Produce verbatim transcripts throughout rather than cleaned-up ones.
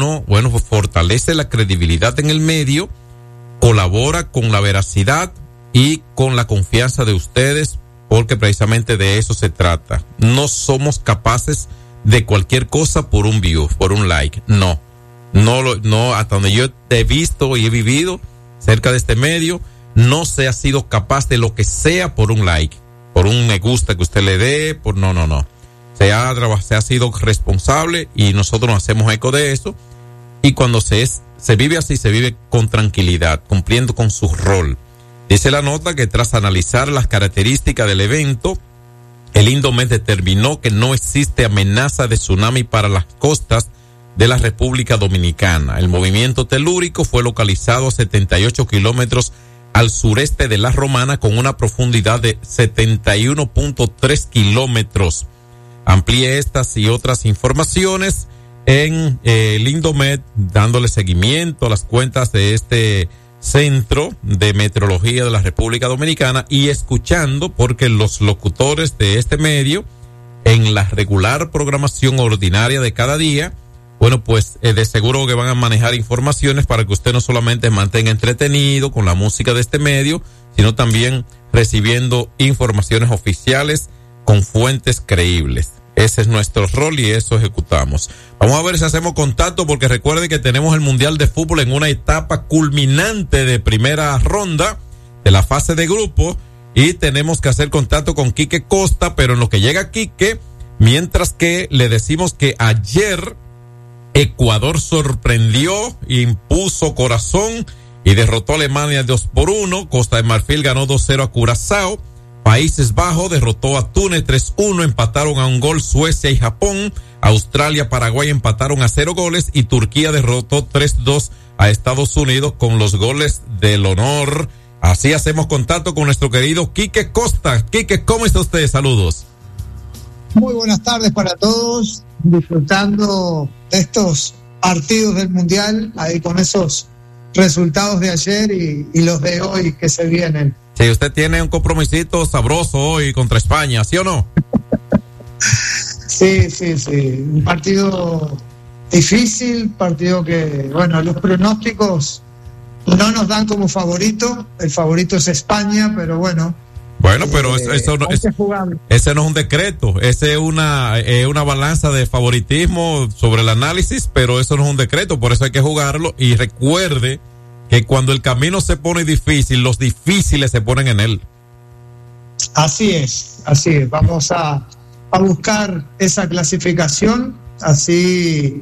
bueno, bueno, pues fortalece la credibilidad en el medio, colabora con la veracidad y con la confianza de ustedes, porque precisamente de eso se trata. No somos capaces de cualquier cosa por un view, por un like. No, no, lo, no, hasta donde yo he visto y he vivido cerca de este medio, no se ha sido capaz de lo que sea por un like, por un me gusta que usted le dé, por no, no, no. Se ha, se ha sido responsable y nosotros nos hacemos eco de eso. Y cuando se es, se vive así, se vive con tranquilidad, cumpliendo con su rol. Dice la nota que tras analizar las características del evento, el Indomet determinó que no existe amenaza de tsunami para las costas de la República Dominicana. El movimiento telúrico fue localizado a setenta y ocho kilómetros al sureste de La Romana con una profundidad de setenta y uno punto tres kilómetros. Amplíe estas y otras informaciones en eh, el Indomet, dándole seguimiento a las cuentas de este Centro de Meteorología de la República Dominicana y escuchando, porque los locutores de este medio, en la regular programación ordinaria de cada día, bueno, pues eh, de seguro que van a manejar informaciones para que usted no solamente mantenga entretenido con la música de este medio, sino también recibiendo informaciones oficiales con fuentes creíbles. Ese es nuestro rol y eso ejecutamos. Vamos a ver si hacemos contacto, porque recuerden que tenemos el Mundial de Fútbol en una etapa culminante de primera ronda de la fase de grupo y tenemos que hacer contacto con Quique Costa, pero en lo que llega Quique, mientras que le decimos que ayer Ecuador sorprendió, impuso corazón y derrotó a Alemania dos por uno, Costa de Marfil ganó dos cero a Curazao, Países Bajos derrotó a Túnez tres uno, empataron a un gol Suecia y Japón, Australia, Paraguay empataron a cero goles y Turquía derrotó tres dos a Estados Unidos con los goles del honor. Así hacemos contacto con nuestro querido Quique Costa. Quique, ¿cómo está usted? Saludos. Muy buenas tardes para todos, disfrutando de estos partidos del Mundial, ahí con esos resultados de ayer y, y los de hoy que se vienen. Sí, usted tiene un compromisito sabroso hoy contra España, ¿sí o no? Sí, sí, sí. Un partido difícil, partido que, bueno, los pronósticos no nos dan como favorito. El favorito es España, pero bueno. Bueno, pero eh, eso no, es, ese no es un decreto, ese es una, es una balanza de favoritismo sobre el análisis, pero eso no es un decreto, por eso hay que jugarlo. Y recuerde que cuando el camino se pone difícil, los difíciles se ponen en él. Así es, así es. Vamos a, a buscar esa clasificación, así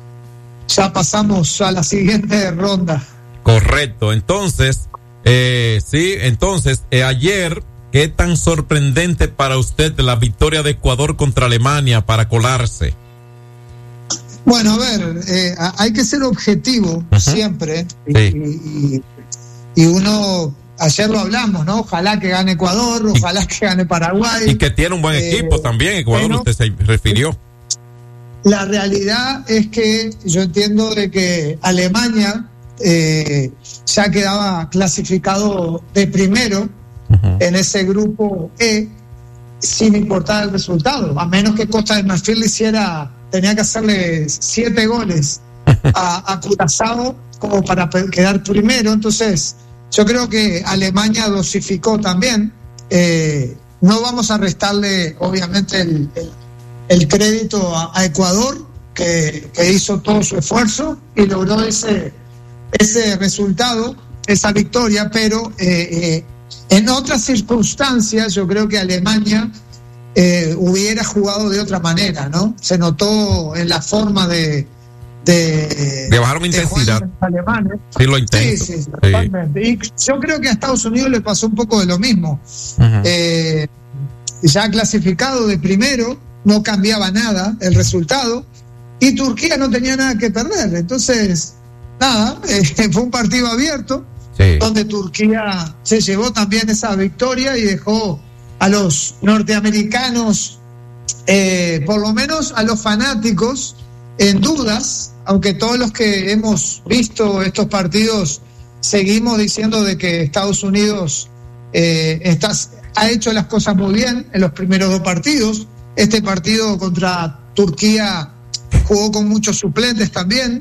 ya pasamos a la siguiente ronda. Correcto, entonces, eh, sí, entonces, eh, ayer, ¿qué tan sorprendente para usted la victoria de Ecuador contra Alemania para colarse? Bueno, a ver, eh, hay que ser objetivo uh-huh. siempre y, sí. y, y uno, ayer lo hablamos, ¿no? Ojalá que gane Ecuador, ojalá y, que gane Paraguay. Y que tiene un buen eh, equipo también, Ecuador, bueno, usted se refirió. La realidad es que yo entiendo de que Alemania eh, ya quedaba clasificado de primero uh-huh. en ese grupo E, sin importar el resultado, a menos que Costa de Marfil hiciera... tenía que hacerle siete goles a, a Curazao como para quedar primero. Entonces yo creo que Alemania dosificó también. Eh, no vamos a restarle obviamente el, el, el crédito a, a Ecuador, que, que hizo todo su esfuerzo y logró ese, ese resultado, esa victoria, pero eh, eh, en otras circunstancias yo creo que Alemania Eh, hubiera jugado de otra manera, ¿no? Se notó en la forma de de, de bajar una intensidad. Alemanes. Sí, lo intenso. Sí, sí, totalmente. Sí. Y yo creo que a Estados Unidos le pasó un poco de lo mismo. Uh-huh. Eh, ya clasificado de primero, no cambiaba nada el resultado, y Turquía no tenía nada que perder. Entonces, nada, eh, fue un partido abierto, sí. donde Turquía se llevó también esa victoria y dejó a los norteamericanos, eh, por lo menos a los fanáticos, en dudas, aunque todos los que hemos visto estos partidos seguimos diciendo de que Estados Unidos eh, está, ha hecho las cosas muy bien en los primeros dos partidos. Este partido contra Turquía jugó con muchos suplentes también,